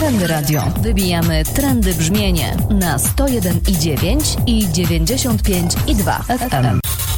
Trendy Radio. Wybijamy trendy brzmienie na 101,9 i 95,2 FM.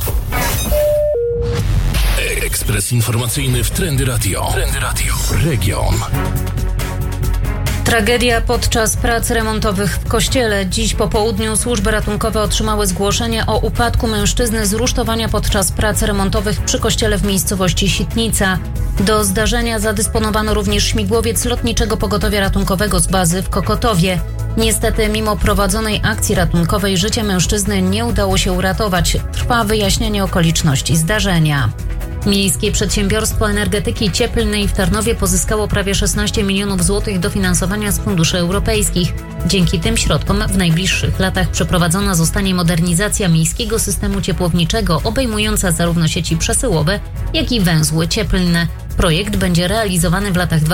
Ekspres informacyjny w Trendy Radio. Trendy Radio. Region. Tragedia podczas prac remontowych w kościele. Dziś po południu służby ratunkowe otrzymały zgłoszenie o upadku mężczyzny z rusztowania podczas prac remontowych przy kościele w miejscowości Sitnica. Do zdarzenia zadysponowano również śmigłowiec Lotniczego Pogotowia Ratunkowego z bazy w Kokotowie. Niestety, mimo prowadzonej akcji ratunkowej, życie mężczyzny nie udało się uratować. Trwa wyjaśnienie okoliczności zdarzenia. Miejskie Przedsiębiorstwo Energetyki Cieplnej w Tarnowie pozyskało prawie 16 milionów złotych dofinansowania z funduszy europejskich. Dzięki tym środkom w najbliższych latach przeprowadzona zostanie modernizacja miejskiego systemu ciepłowniczego, obejmująca zarówno sieci przesyłowe, jak i węzły cieplne. Projekt będzie realizowany w latach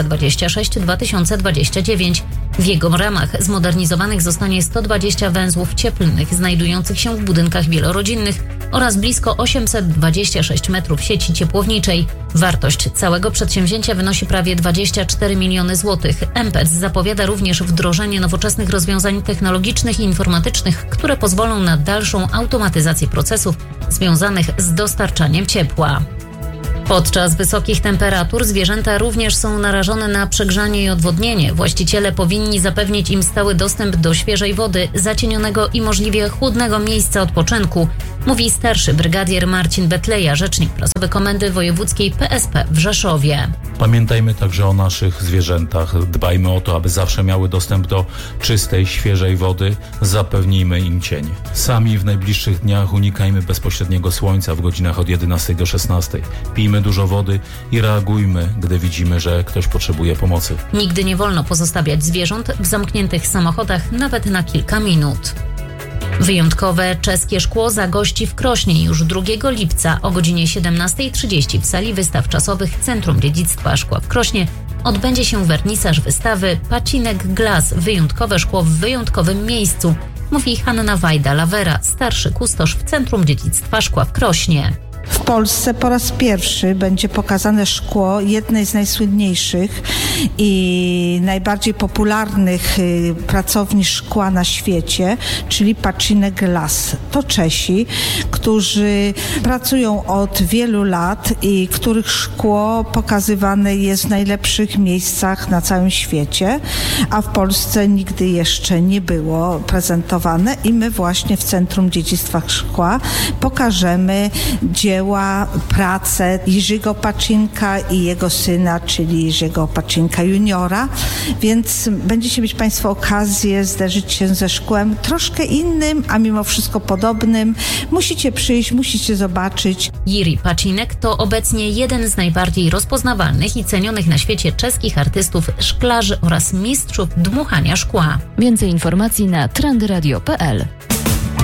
2026-2029. W jego ramach zmodernizowanych zostanie 120 węzłów cieplnych znajdujących się w budynkach wielorodzinnych oraz blisko 826 metrów sieci ciepłowniczej. Wartość całego przedsięwzięcia wynosi prawie 24 miliony złotych. MPEC zapowiada również wdrożenie nowoczesnych rozwiązań technologicznych i informatycznych, które pozwolą na dalszą automatyzację procesów związanych z dostarczaniem ciepła. Podczas wysokich temperatur zwierzęta również są narażone na przegrzanie i odwodnienie. Właściciele powinni zapewnić im stały dostęp do świeżej wody, zacienionego i możliwie chłodnego miejsca odpoczynku, mówi starszy brygadier Marcin Betleja, rzecznik prasowy Komendy Wojewódzkiej PSP w Rzeszowie. Pamiętajmy także o naszych zwierzętach. Dbajmy o to, aby zawsze miały dostęp do czystej, świeżej wody. Zapewnijmy im cień. Sami w najbliższych dniach unikajmy bezpośredniego słońca w godzinach od 11 do 16. Pijmy dużo wody i reagujmy, gdy widzimy, że ktoś potrzebuje pomocy. Nigdy nie wolno pozostawiać zwierząt w zamkniętych samochodach nawet na kilka minut. Wyjątkowe czeskie szkło zagości w Krośnie już 2 lipca o godzinie 17:30 w sali wystaw czasowych Centrum Dziedzictwa Szkła w Krośnie odbędzie się wernisaż wystawy Pacinek Glas – wyjątkowe szkło w wyjątkowym miejscu, mówi Hanna Wajda-Lawera, starszy kustosz w Centrum Dziedzictwa Szkła w Krośnie. W Polsce po raz pierwszy będzie pokazane szkło jednej z najsłynniejszych i najbardziej popularnych pracowni szkła na świecie, czyli Pacinek Glas. To Czesi, którzy pracują od wielu lat i których szkło pokazywane jest w najlepszych miejscach na całym świecie, a w Polsce nigdy jeszcze nie było prezentowane i my właśnie w Centrum Dziedzictwa Szkła pokażemy dzieła, pracę Jerzego Pacinka i jego syna, czyli Jerzego Pacinka juniora, więc będziecie mieć Państwo okazję zderzyć się ze szkłem troszkę innym, a mimo wszystko podobnym. Musicie przyjść, musicie zobaczyć. Jiří Pacinek to obecnie jeden z najbardziej rozpoznawalnych i cenionych na świecie czeskich artystów szklarzy oraz mistrzów dmuchania szkła. Więcej informacji na trendyradio.pl.